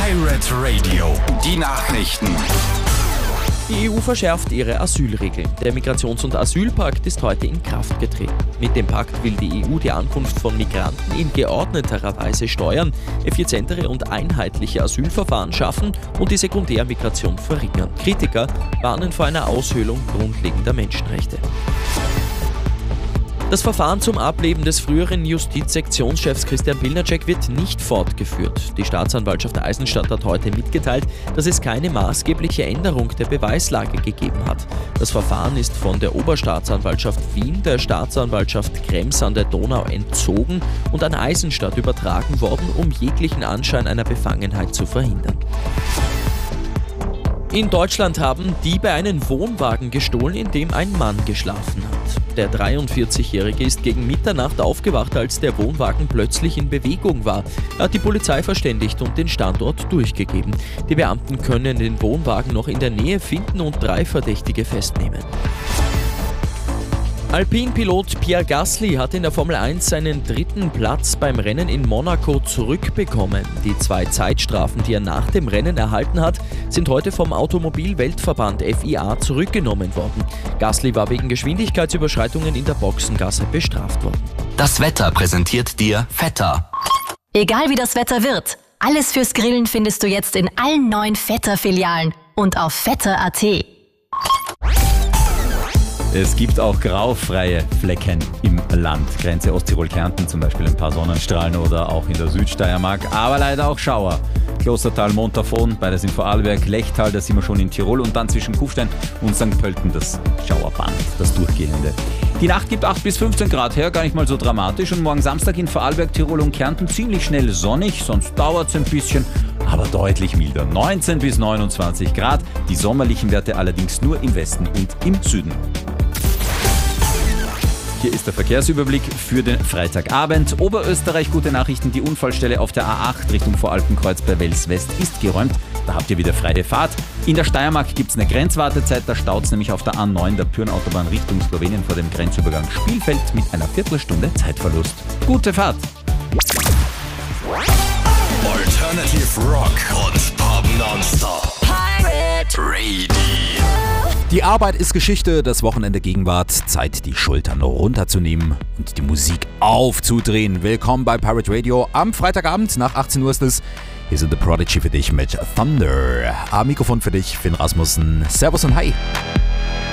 Pirate Radio, die Nachrichten. Die EU verschärft ihre Asylregeln. Der Migrations- und Asylpakt ist heute in Kraft getreten. Mit dem Pakt will die EU die Ankunft von Migranten in geordneterer Weise steuern, effizientere und einheitliche Asylverfahren schaffen und die Sekundärmigration verringern. Kritiker warnen vor einer Aushöhlung grundlegender Menschenrechte. Das Verfahren zum Ableben des früheren Justizsektionschefs Christian Pilnacek wird nicht fortgeführt. Die Staatsanwaltschaft Eisenstadt hat heute mitgeteilt, dass es keine maßgebliche Änderung der Beweislage gegeben hat. Das Verfahren ist von der Oberstaatsanwaltschaft Wien der Staatsanwaltschaft Krems an der Donau entzogen und an Eisenstadt übertragen worden, um jeglichen Anschein einer Befangenheit zu verhindern. In Deutschland haben Diebe einen Wohnwagen gestohlen, in dem ein Mann geschlafen hat. Der 43-Jährige ist gegen Mitternacht aufgewacht, als der Wohnwagen plötzlich in Bewegung war. Er hat die Polizei verständigt und den Standort durchgegeben. Die Beamten können den Wohnwagen noch in der Nähe finden und 3 Verdächtige festnehmen. Alpin-Pilot Pierre Gasly hat in der Formel 1 seinen 3. Platz beim Rennen in Monaco zurückbekommen. Die 2 Zeitstrafen, die er nach dem Rennen erhalten hat, sind heute vom Automobil-Weltverband FIA zurückgenommen worden. Gasly war wegen Geschwindigkeitsüberschreitungen in der Boxengasse bestraft worden. Das Wetter präsentiert dir Vetter. Egal wie das Wetter wird, alles fürs Grillen findest du jetzt in allen 9 Vetter-Filialen und auf vetter.at. Es gibt auch graufreie Flecken im Land. Grenze Osttirol-Kärnten, zum Beispiel ein paar Sonnenstrahlen oder auch in der Südsteiermark, aber leider auch Schauer. Klostertal, Montafon, beides in Vorarlberg, Lechtal, da sind wir schon in Tirol und dann zwischen Kufstein und St. Pölten das Schauerband, das durchgehende. Die Nacht gibt 8 bis 15 Grad her, gar nicht mal so dramatisch und morgen Samstag in Vorarlberg, Tirol und Kärnten ziemlich schnell sonnig, sonst dauert es ein bisschen, aber deutlich milder. 19 bis 29 Grad, die sommerlichen Werte allerdings nur im Westen und im Süden. Hier ist der Verkehrsüberblick für den Freitagabend. Oberösterreich, gute Nachrichten, die Unfallstelle auf der A8 Richtung Voralpenkreuz bei Wels West ist geräumt. Da habt ihr wieder freie Fahrt. In der Steiermark gibt es eine Grenzwartezeit, da staut es nämlich auf der A9 der Pürnautobahn Richtung Slowenien vor dem Grenzübergang Spielfeld mit einer Viertelstunde Zeitverlust. Gute Fahrt! Alternative Rock und Pop Nonstop. Pirate Radio. Die Arbeit ist Geschichte, das Wochenende Gegenwart. Zeit, die Schultern runterzunehmen und die Musik aufzudrehen. Willkommen bei Pirate Radio. Am Freitagabend nach 18 Uhr ist es. Hier sind The Prodigy für dich mit Thunder. Am Mikrofon für dich Finn Rasmussen. Servus und Hi.